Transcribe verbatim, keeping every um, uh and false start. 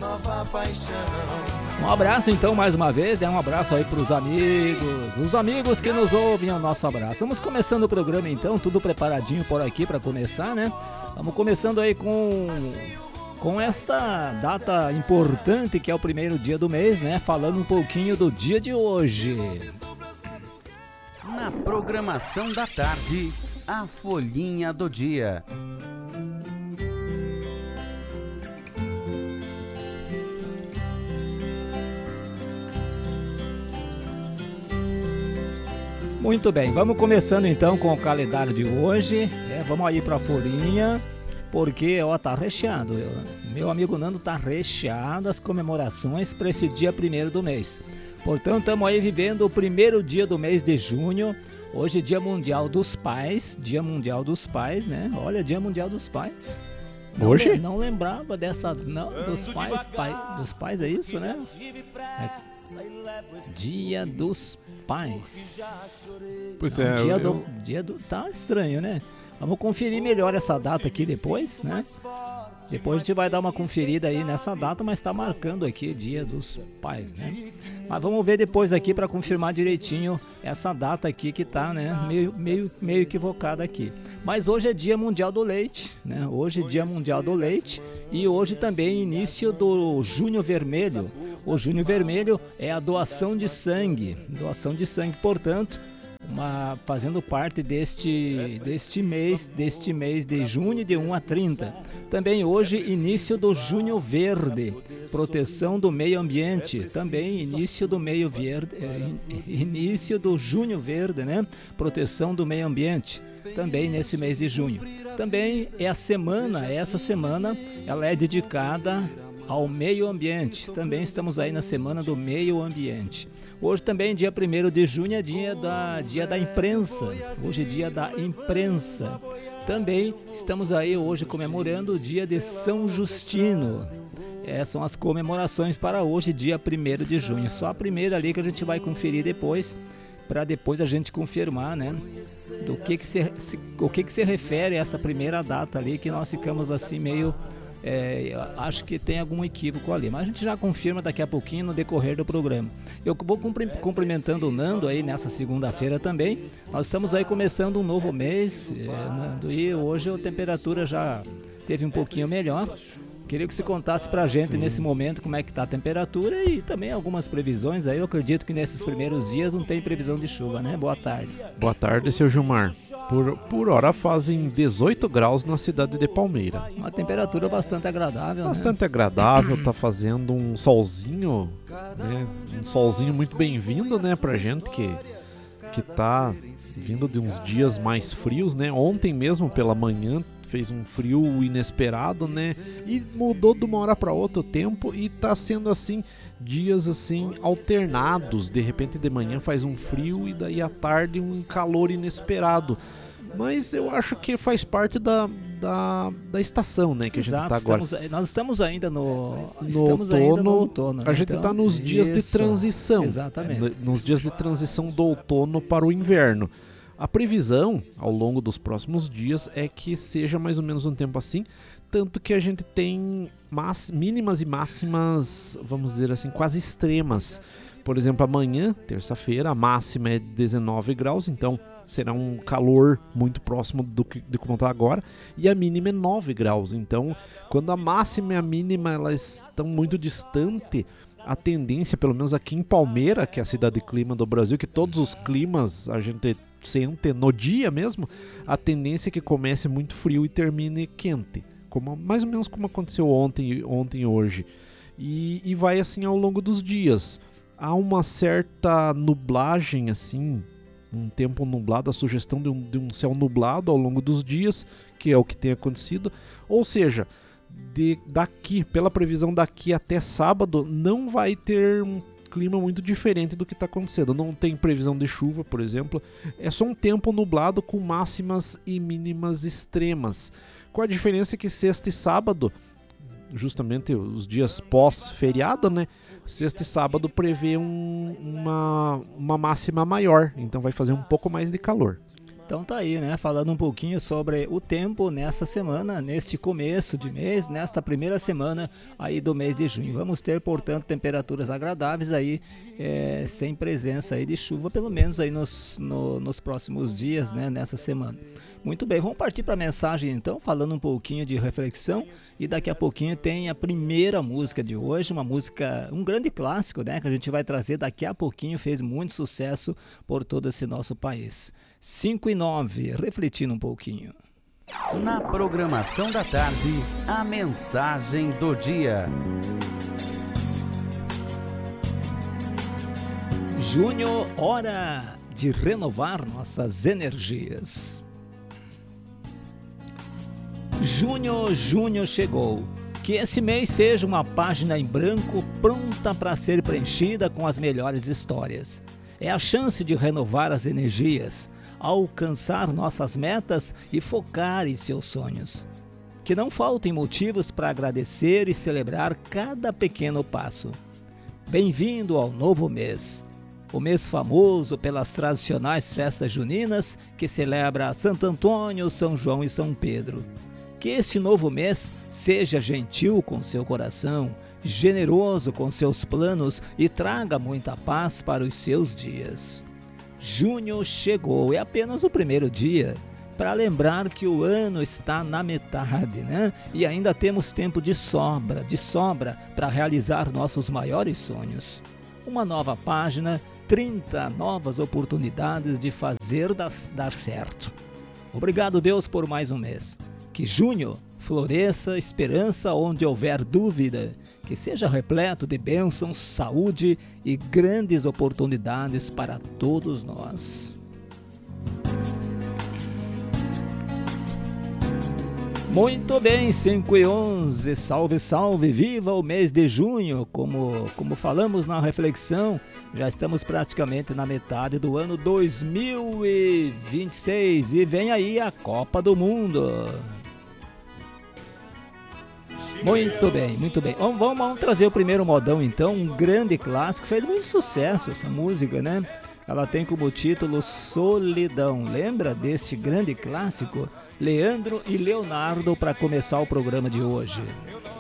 Um abraço então mais uma vez, né? Um abraço aí pros amigos, os amigos que nos ouvem, o nosso abraço. Vamos começando o programa então, tudo preparadinho por aqui para começar, né? Vamos começando aí com, com esta data importante que é o primeiro dia do mês, né? Falando um pouquinho do dia de hoje. Na programação da tarde, a Folhinha do Dia. Muito bem, vamos começando então com o calendário de hoje. É, vamos aí pra folhinha, porque ó, tá recheado. Meu amigo Nando tá recheado as comemorações para esse dia primeiro do mês. Portanto, estamos aí vivendo o primeiro dia do mês de junho. Hoje é Dia Mundial dos Pais. Dia Mundial dos Pais, né? Olha, Dia Mundial dos Pais. Não, Hoje? Não lembrava dessa. Não, dos pais. Pai, dos pais é isso, né? É Dia dos Pais. Pois Não, é, dia, eu, do, eu, dia do. Tá estranho, né? Vamos conferir melhor essa data aqui depois, né? Depois a gente vai dar uma conferida aí nessa data, mas tá marcando aqui Dia dos Pais, né? Mas vamos ver depois aqui para confirmar direitinho essa data aqui que tá, né? Meio, meio, meio equivocada aqui. Mas hoje é Dia Mundial do Leite, né? Hoje é Dia Mundial do Leite e hoje também início do Junho Vermelho. O Junho Vermelho é a doação de sangue, doação de sangue, portanto, uma, fazendo parte deste, deste mês, deste mês de junho de um a trinta. Também hoje início do Junho Verde, proteção do meio ambiente. Também início do meio verde, é, início do Junho Verde, né? Proteção do meio ambiente. Também nesse mês de junho. Também é a semana, essa semana, ela é dedicada ao meio ambiente. Também estamos aí na semana do meio ambiente. Hoje também, dia primeiro de junho, é dia da, dia da imprensa. Hoje é dia da imprensa. Também estamos aí hoje comemorando o dia de São Justino. Essas são as comemorações para hoje, dia primeiro de junho. Só a primeira ali que a gente vai conferir depois, para depois a gente confirmar, né, do que que se, se, o que que se refere a essa primeira data ali, que nós ficamos assim meio... É, acho que tem algum equívoco ali, mas a gente já confirma daqui a pouquinho no decorrer do programa. Eu vou cumprimentando o Nando aí nessa segunda-feira também. Nós estamos aí começando um novo mês, é, Nando, e hoje a temperatura já teve um pouquinho melhor. Queria que você contasse pra gente Sim. nesse momento como é que tá a temperatura e também algumas previsões aí. Eu acredito que nesses primeiros dias não tem previsão de chuva, né? Boa tarde. Boa tarde, seu Gilmar. Por, por hora fazem dezoito graus na cidade de Palmeira. Uma temperatura bastante agradável, Bastante né? agradável, tá fazendo um solzinho, né? Um solzinho muito bem-vindo, né, pra gente que, que tá vindo de uns dias mais frios, né? Ontem mesmo pela manhã fez um frio inesperado, né? E mudou de uma hora para outra o tempo e tá sendo assim, dias assim alternados. De repente de manhã faz um frio e daí à tarde um calor inesperado. Mas eu acho que faz parte da, da, da estação, né, que Exato, a gente tá agora. Estamos, nós estamos ainda no, no estamos outono. Ainda no outono, né? A gente então, tá nos dias isso, de transição. Exatamente. Nos dias de transição do outono para o inverno. A previsão ao longo dos próximos dias é que seja mais ou menos um tempo assim, tanto que a gente tem mass, mínimas e máximas, vamos dizer assim, quase extremas. Por exemplo, amanhã, terça-feira, a máxima é dezenove graus, então será um calor muito próximo do que de como está agora, e a mínima é nove graus. Então, quando a máxima e a mínima elas estão muito distantes, a tendência, pelo menos aqui em Palmeira, que é a cidade de clima do Brasil, que todos os climas a gente sente no dia mesmo, a tendência é que comece muito frio e termine quente, como, mais ou menos como aconteceu ontem, ontem e hoje. E, e vai assim ao longo dos dias. Há uma certa nublagem, assim, um tempo nublado, a sugestão de um, de um céu nublado ao longo dos dias, que é o que tem acontecido. Ou seja, de, daqui, pela previsão daqui até sábado, não vai ter um clima muito diferente do que está acontecendo. Não tem previsão de chuva, por exemplo. É só um tempo nublado com máximas e mínimas extremas. Com a diferença que sexta e sábado, justamente os dias pós-feriado, né? Sexta e sábado prevê um, uma, uma máxima maior, então vai fazer um pouco mais de calor. Então tá aí, né? Falando um pouquinho sobre o tempo nessa semana, neste começo de mês, nesta primeira semana aí do mês de junho. Vamos ter, portanto, temperaturas agradáveis aí, é, sem presença aí de chuva, pelo menos aí nos, no, nos próximos dias, né? Nessa semana. Muito bem, vamos partir para a mensagem então, falando um pouquinho de reflexão, e daqui a pouquinho tem a primeira música de hoje, uma música, um grande clássico, né? Que a gente vai trazer daqui a pouquinho, fez muito sucesso por todo esse nosso país. cinco e nove, refletindo um pouquinho. Na programação da tarde, a mensagem do dia. Junho, hora de renovar nossas energias. Junho, junho chegou. Que esse mês seja uma página em branco pronta para ser preenchida com as melhores histórias. É a chance de renovar as energias, alcançar nossas metas e focar em seus sonhos. Que não faltem motivos para agradecer e celebrar cada pequeno passo. Bem-vindo ao novo mês. O mês famoso pelas tradicionais festas juninas que celebra Santo Antônio, São João e São Pedro. Que este novo mês seja gentil com seu coração, generoso com seus planos e traga muita paz para os seus dias. Junho chegou, é apenas o primeiro dia, para lembrar que o ano está na metade, né? E ainda temos tempo de sobra, de sobra para realizar nossos maiores sonhos. Uma nova página, trinta novas oportunidades de fazer dar certo. Obrigado, Deus, por mais um mês. Que junho floresça esperança onde houver dúvida, que seja repleto de bênçãos, saúde e grandes oportunidades para todos nós. Muito bem, cinco e onze, salve, salve, viva o mês de junho, como, como falamos na reflexão, já estamos praticamente na metade do ano dois mil e vinte e seis e vem aí a Copa do Mundo. Muito bem, muito bem. Vamos, vamos, vamos trazer o primeiro modão então, um grande clássico, fez muito sucesso essa música, né? Ela tem como título Solidão. Lembra deste grande clássico? Leandro e Leonardo para começar o programa de hoje.